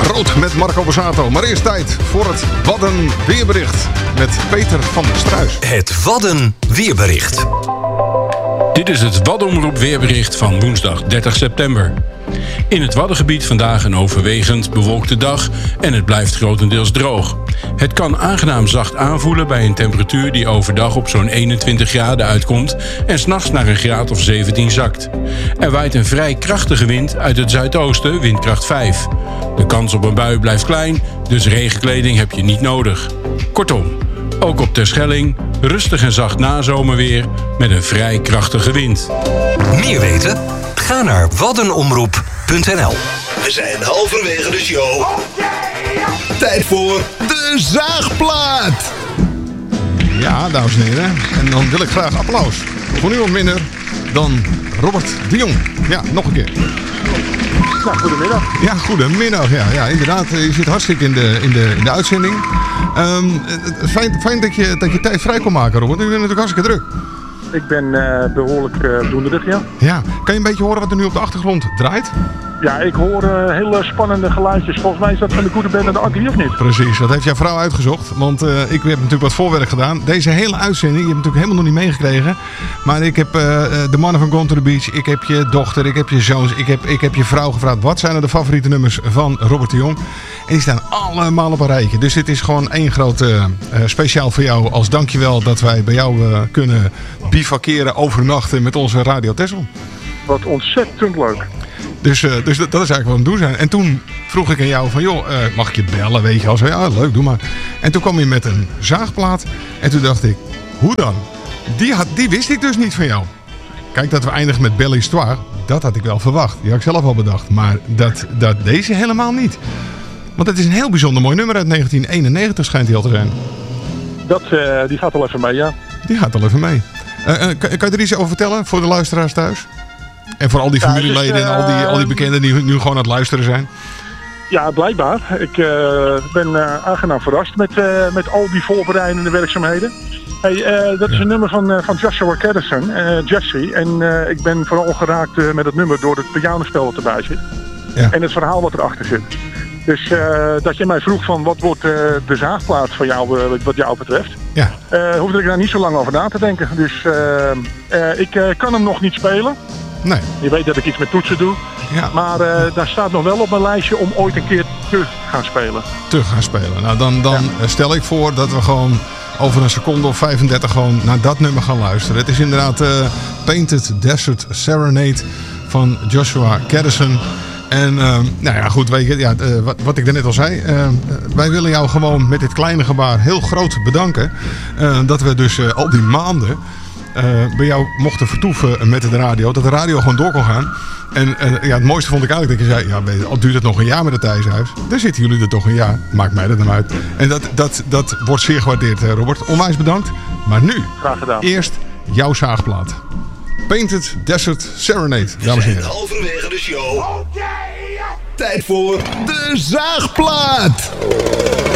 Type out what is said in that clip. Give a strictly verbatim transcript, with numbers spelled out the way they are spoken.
Rood met Marco Borsato. Maar eerst tijd voor het Wadden weerbericht met Peter van der Struis. Het Wadden weerbericht. Dit is het Waddenomroep weerbericht van woensdag dertig september. In het Waddengebied vandaag een overwegend bewolkte dag en het blijft grotendeels droog. Het kan aangenaam zacht aanvoelen bij een temperatuur die overdag op zo'n eenentwintig graden uitkomt en 's nachts naar een graad of zeventien zakt. Er waait een vrij krachtige wind uit het zuidoosten, windkracht vijf. De kans op een bui blijft klein, dus regenkleding heb je niet nodig. Kortom, ook op Terschelling rustig en zacht nazomerweer met een vrij krachtige wind. Meer weten? Ga naar waddenomroep punt n l. We zijn halverwege de show. Tijd voor de zaagplaat. Ja, dames en heren. En dan wil ik graag applaus voor niemand minder dan Robert de Jong. Ja, nog een keer. Ja, goedemiddag. Ja, goedemiddag. Ja, ja, inderdaad. Je zit hartstikke in de, in de, in de uitzending. Um, fijn fijn dat, je, dat je tijd vrij kon maken, Robert. U bent natuurlijk hartstikke druk. Ik ben uh, behoorlijk uh, doenderig, ja. Ja. Kan je een beetje horen wat er nu op de achtergrond draait? Ja, ik hoor uh, hele spannende geluidjes. Volgens mij is dat van de Goede Band en de Ugly, of niet? Precies, dat heeft jouw vrouw uitgezocht. Want uh, ik heb natuurlijk wat voorwerk gedaan. Deze hele uitzending, je hebt natuurlijk helemaal nog niet meegekregen. Maar ik heb uh, de mannen van Gone to the Beach. Ik heb je dochter, ik heb je zoons, ik heb, ik heb je vrouw gevraagd. Wat zijn er de favoriete nummers van Robert de Jong? En die staan allemaal op een rijtje. Dus dit is gewoon één groot uh, uh, speciaal voor jou. Als dankjewel dat wij bij jou uh, kunnen bivakeren, overnachten met onze Radio Texel. Wat ontzettend leuk. Dus, uh, dus dat, dat is eigenlijk wat we doen zijn. En toen vroeg ik aan jou van, joh, uh, mag ik je bellen? Weet je al zo, ja, leuk, doe maar. En toen kwam je met een zaagplaat. En toen dacht ik, hoe dan? Die, had, die wist ik dus niet van jou. Kijk, dat we eindigen met Belle Histoire, dat had ik wel verwacht. Die had ik zelf al bedacht. Maar dat, dat deze helemaal niet. Want het is een heel bijzonder mooi nummer uit negentien eenennegentig, schijnt die al te zijn. Dat, uh, die gaat al even mee, ja. Die gaat al even mee. Uh, uh, kan, kan je er iets over vertellen voor de luisteraars thuis? En voor al die familieleden ja, dus, uh, en al die, al die bekenden die nu gewoon aan het luisteren zijn? Ja, blijkbaar. Ik uh, ben uh, aangenaam verrast met, uh, met al die voorbereidende werkzaamheden. Hey, uh, dat is een nummer van, uh, van Joshua Kadison, uh, Jesse. En uh, ik ben vooral geraakt uh, met het nummer door het pianospel wat erbij zit. Ja. En het verhaal wat erachter zit. Dus uh, dat je mij vroeg van wat wordt uh, de zaagplaat van jou, uh, wat jou betreft. Ja. Uh, hoefde ik daar niet zo lang over na te denken. Dus uh, uh, ik uh, kan hem nog niet spelen. Nee. Je weet dat ik iets met toetsen doe. Ja. Maar uh, daar staat nog wel op mijn lijstje om ooit een keer te gaan spelen. Te gaan spelen. Nou, dan, dan ja. stel ik voor dat we gewoon over een seconde of vijfendertig gewoon naar dat nummer gaan luisteren. Het is inderdaad uh, Painted Desert Serenade van Joshua Kadison. En uh, nou ja, goed, weet je, ja, uh, wat, wat ik daarnet al zei. Uh, uh, wij willen jou gewoon met dit kleine gebaar heel groot bedanken. Uh, dat we dus uh, al die maanden uh, bij jou mochten vertoeven met de radio. Dat de radio gewoon door kon gaan. En uh, ja, het mooiste vond ik eigenlijk dat je zei, ja, al duurt het nog een jaar met het Thijshuis. Dan zitten jullie er toch een jaar. Maakt mij dat dan uit. En dat, dat, dat wordt zeer gewaardeerd, uh, Robert. Onwijs bedankt. Maar nu, graag gedaan. Eerst jouw zaagplaat. Painted Desert Serenade, dames en heren. We zijn halverwege de show. Tijd voor de zaagplaat.